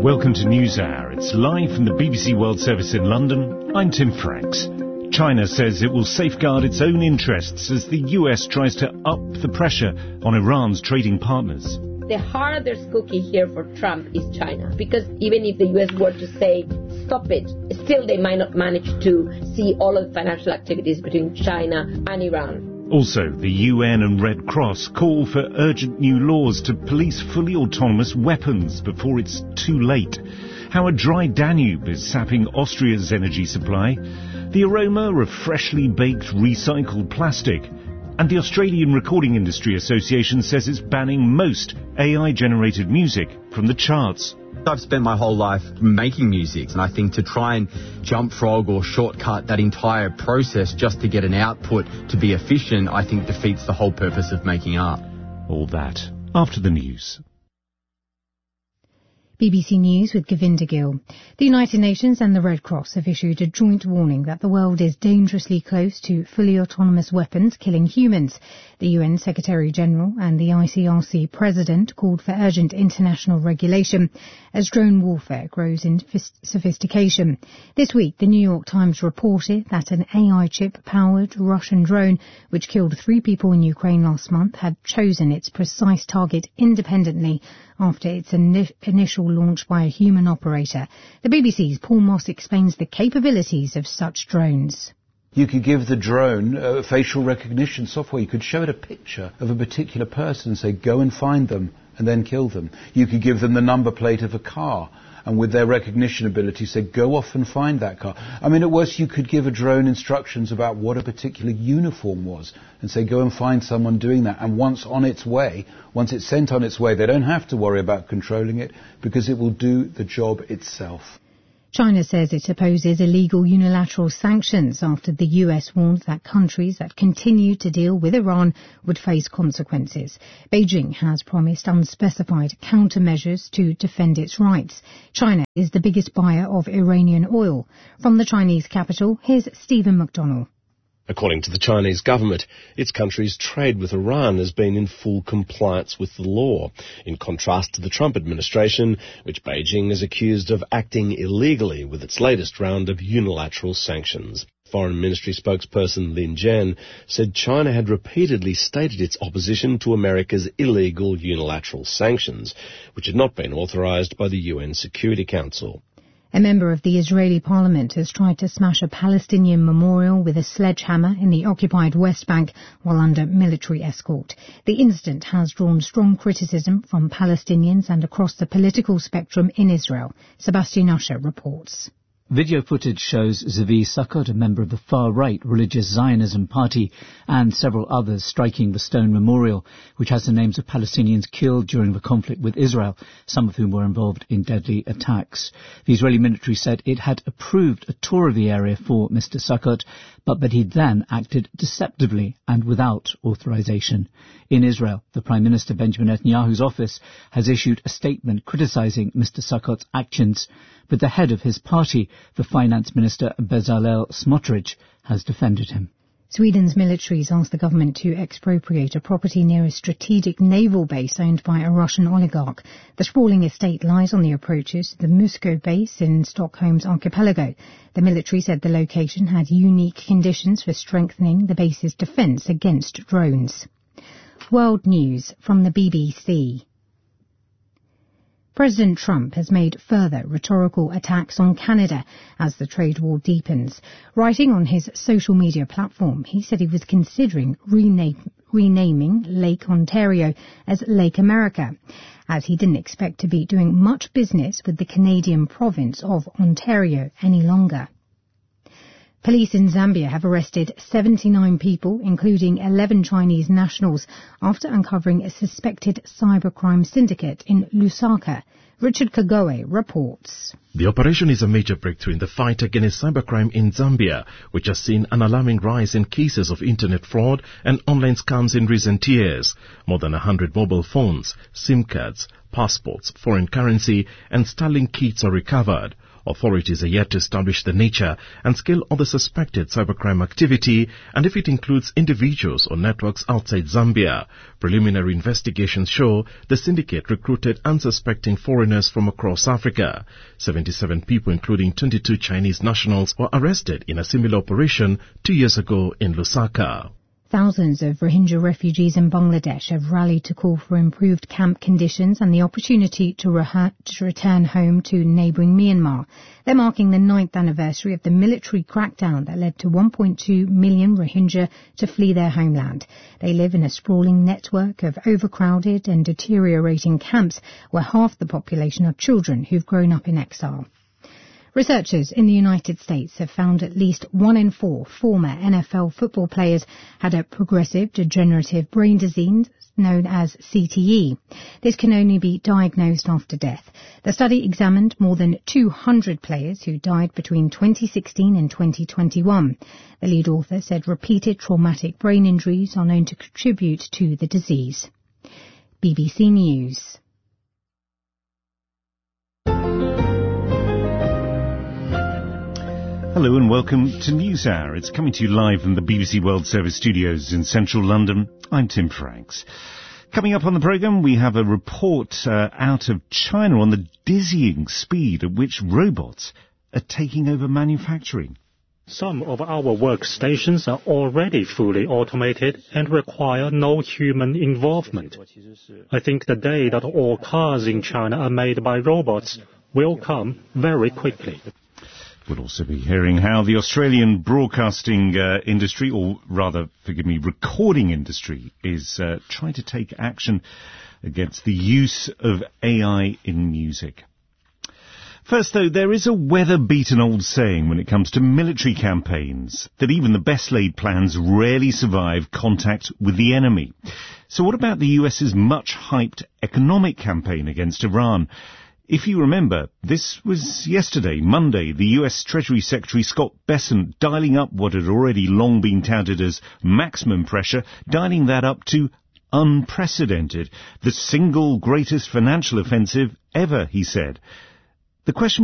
Welcome to NewsHour. It's live from the BBC World Service in London. I'm Tim Franks. China says it will safeguard its own interests as the US tries to up the pressure on Iran's trading partners. The hardest cookie here for Trump is China, because even if the US were to say, stop it, still they might not manage to see all of the financial activities between China and Iran. Also, the UN and Red Cross call for urgent new laws to police fully autonomous weapons before it's too late. How a dry Danube is sapping Austria's energy supply. The aroma of freshly baked recycled plastic. And the Australian Recording Industry Association says it's banning most AI-generated music from the charts. I've spent my whole life making music, and I think to try and jump frog or shortcut that entire process just to get an output to be efficient, I think defeats the whole purpose of making art. All that after the news. BBC News with Govinda Gill. The United Nations and the Red Cross have issued a joint warning that the world is dangerously close to fully autonomous weapons killing humans. The UN Secretary-General and the ICRC President called for urgent international regulation as drone warfare grows in sophistication. This week, the New York Times reported that an AI chip-powered Russian drone, which killed 3 people in Ukraine last month, had chosen its precise target independently after its initial launch by a human operator. The BBC's Paul Moss explains the capabilities of such drones. You could give the drone facial recognition software. You could show it a picture of a particular person and say, go and find them, and then kill them. You could give them the number plate of a car, and with their recognition ability say, go off and find that car. I mean, at worst, you could give a drone instructions about what a particular uniform was and say, go and find someone doing that. And once it's sent on its way, they don't have to worry about controlling it because it will do the job itself. China says it opposes illegal unilateral sanctions after the US warned that countries that continue to deal with Iran would face consequences. Beijing has promised unspecified countermeasures to defend its rights. China is the biggest buyer of Iranian oil. From the Chinese capital, here's Stephen McDonnell. According to the Chinese government, its country's trade with Iran has been in full compliance with the law, in contrast to the Trump administration, which Beijing is accused of acting illegally with its latest round of unilateral sanctions. Foreign Ministry spokesperson Lin Jian said China had repeatedly stated its opposition to America's illegal unilateral sanctions, which had not been authorized by the UN Security Council. A member of the Israeli parliament has tried to smash a Palestinian memorial with a sledgehammer in the occupied West Bank while under military escort. The incident has drawn strong criticism from Palestinians and across the political spectrum in Israel. Sebastian Usher reports. Video footage shows Zvi Sukkot, a member of the far-right religious Zionism party, and several others striking the stone memorial, which has the names of Palestinians killed during the conflict with Israel, some of whom were involved in deadly attacks. The Israeli military said it had approved a tour of the area for Mr. Sukkot, but that he then acted deceptively and without authorization. In Israel, the Prime Minister Benjamin Netanyahu's office has issued a statement criticizing Mr. Sukkot's actions, but the head of his party, the Finance Minister Bezalel Smotrich, has defended him. Sweden's military has asked the government to expropriate a property near a strategic naval base owned by a Russian oligarch. The sprawling estate lies on the approaches to the Musko base in Stockholm's archipelago. The military said the location had unique conditions for strengthening the base's defence against drones. World News from the BBC. President Trump has made further rhetorical attacks on Canada as the trade war deepens. Writing on his social media platform, he said he was considering renaming Lake Ontario as Lake America, as he didn't expect to be doing much business with the Canadian province of Ontario any longer. Police in Zambia have arrested 79 people, including 11 Chinese nationals, after uncovering a suspected cybercrime syndicate in Lusaka. Richard Kagoe reports. The operation is a major breakthrough in the fight against cybercrime in Zambia, which has seen an alarming rise in cases of internet fraud and online scams in recent years. More than 100 mobile phones, SIM cards, passports, foreign currency and Starlink kits are recovered. Authorities are yet to establish the nature and scale of the suspected cybercrime activity and if it includes individuals or networks outside Zambia. Preliminary investigations show the syndicate recruited unsuspecting foreigners from across Africa. 77 people, including 22 Chinese nationals, were arrested in a similar operation 2 years ago in Lusaka. Thousands of Rohingya refugees in Bangladesh have rallied to call for improved camp conditions and the opportunity to return home to neighbouring Myanmar. They're marking the 9th anniversary of the military crackdown that led to 1.2 million Rohingya to flee their homeland. They live in a sprawling network of overcrowded and deteriorating camps where half the population are children who've grown up in exile. Researchers in the United States have found at least 1 in 4 former NFL football players had a progressive degenerative brain disease known as CTE. This can only be diagnosed after death. The study examined more than 200 players who died between 2016 and 2021. The lead author said repeated traumatic brain injuries are known to contribute to the disease. BBC News. Hello and welcome to NewsHour. It's coming to you live from the BBC World Service studios in central London. I'm Tim Franks. Coming up on the programme, we have a report out of China on the dizzying speed at which robots are taking over manufacturing. Some of our workstations are already fully automated and require no human involvement. I think the day that all cars in China are made by robots will come very quickly. We'll also be hearing how the Australian broadcasting industry, or rather, forgive me, recording industry, is trying to take action against the use of AI in music. First, though, there is a weather-beaten old saying when it comes to military campaigns, that even the best-laid plans rarely survive contact with the enemy. So what about the US's much-hyped economic campaign against Iran? If you remember, this was yesterday, Monday, the US Treasury Secretary Scott Bessent dialing up what had already long been touted as maximum pressure, dialing that up to unprecedented, the single greatest financial offensive ever, he said. The question